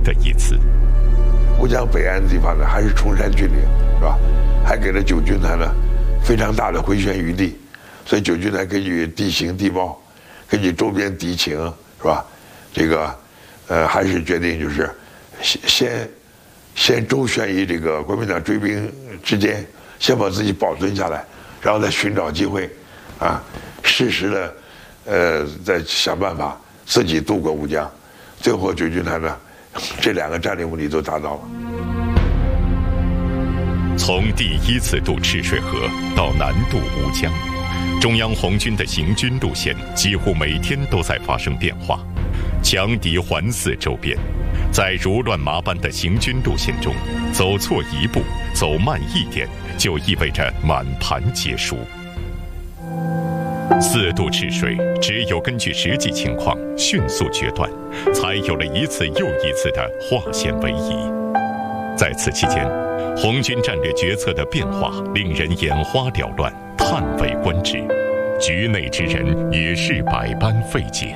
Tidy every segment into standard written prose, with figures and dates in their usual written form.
的一次。 乌江北岸的地方呢，还是崇山峻岭，是吧？还给了九军团呢非常大的回旋余地，所以九军团根据地形地貌，根据周边敌情，是吧？这个还是决定就是先周旋于这个国民党追兵之间，先把自己保存下来，然后再寻找机会，适时的再想办法自己渡过乌江。最后九军团呢，这2个战略目的都达到了。 从第一次渡赤水河到南渡乌江，中央红军的行军路线几乎每天都在发生变化，强敌环伺周边，在如乱麻般的行军路线中，走错一步，走慢一点，就意味着满盘皆输。4渡赤水，只有根据实际情况迅速决断，才有了一次又一次的划线为夷。在此期间，红军战略决策的变化令人眼花缭乱，叹为观止，局内之人也是百般费解。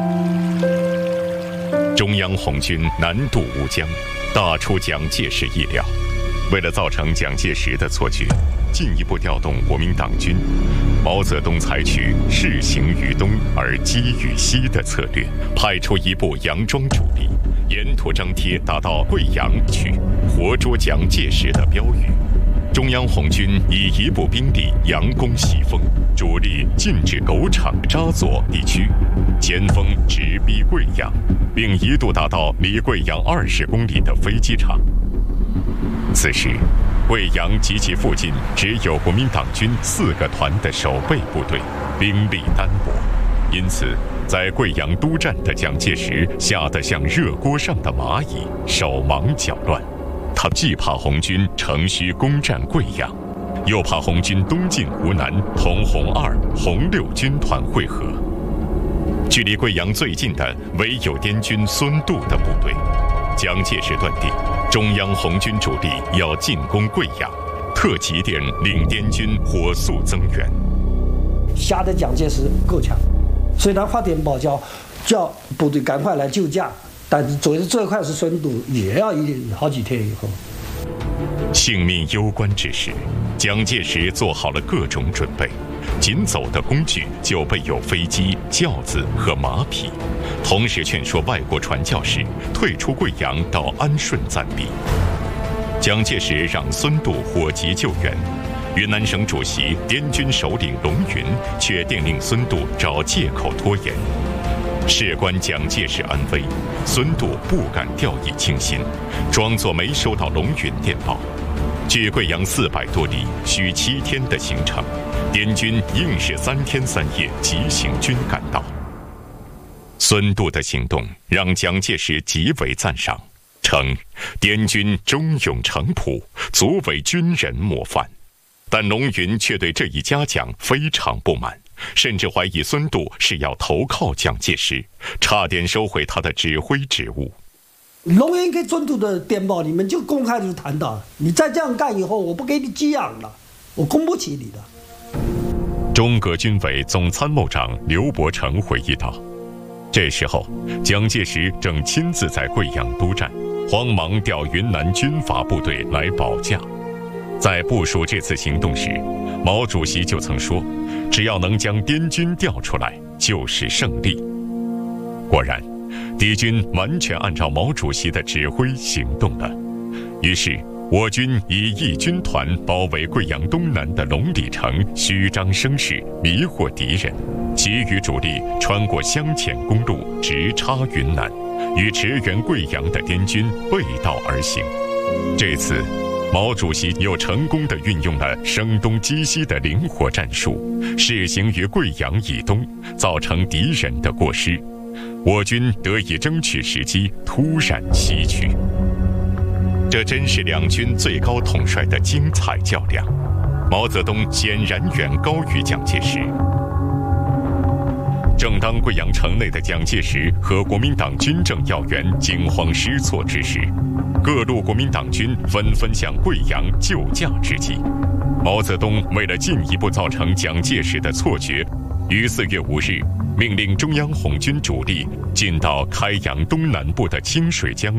中央红军南渡乌江，大出蒋介石意料。为了造成蒋介石的错觉，进一步调动国民党军，毛泽东采取势行于东而击于西的策略，派出一部佯装主力，沿途张贴打到贵阳去，活捉蒋介石的标语。中央红军以一部兵力佯攻西丰，主力进至狗场扎左地区，前锋直逼贵阳，并一度打到离贵阳20公里的飞机场。此时，贵阳及其附近只有国民党军4个团的守备部队，兵力单薄，因此在贵阳督战的蒋介石吓得像热锅上的蚂蚁，手忙脚乱。他既怕红军乘虚攻占贵阳，又怕红军东进湖南同红2、红6军团会合。距离贵阳最近的唯有滇军孙渡的部队。蒋介石断定中央红军主力要进攻贵阳，特急电令滇军火速增援。 吓得蒋介石够呛，虽然发电报叫部队赶快来救驾，但是最快是孙渡，也要好几天以后。 性命攸关之时，蒋介石做好了各种准备，仅走的工具就备有飞机、轿子和马匹，同时劝说外国传教士退出贵阳到安顺暂避。蒋介石让孙渡火急救援，云南省主席、滇军首领龙云却电令孙渡找借口拖延。事关蒋介石安危，孙渡不敢掉以轻心，装作没收到龙云电报。距贵阳400多里，需7天的行程，滇军硬是3天3夜急行军赶到。孙渡的行动让蒋介石极为赞赏，称滇军忠勇诚朴，足为军人模范。但龙云却对这一嘉奖非常不满，甚至怀疑孙渡是要投靠蒋介石，差点收回他的指挥职务。 龙云给孙渡的电报，你们就公开就谈到了，你再这样干以后，我不给你给养了，我供不起你的。 中革军委总参谋长刘伯承回忆道，这时候蒋介石正亲自在贵阳督战，慌忙调云南军阀部队来保驾。在部署这次行动时，毛主席就曾说，只要能将滇军调出来，就是胜利。果然，敌军完全按照毛主席的指挥行动了。于是我军以一军团包围贵阳东南的龙里城，虚张声势，迷惑敌人，其余主力穿过湘黔公路，直插云南，与驰援贵阳的滇军背道而行。这次毛主席又成功地运用了声东击西的灵活战术，试行于贵阳以东，造成敌人的过失，我军得以争取时机，突然西去。这真是两军最高统帅的精彩较量，毛泽东显然远高于蒋介石。正当贵阳城内的蒋介石和国民党军政要员惊慌失措之时，各路国民党军纷纷向贵阳救驾之际，毛泽东为了进一步造成蒋介石的错觉，于4月5日命令中央红军主力进到开阳东南部的清水江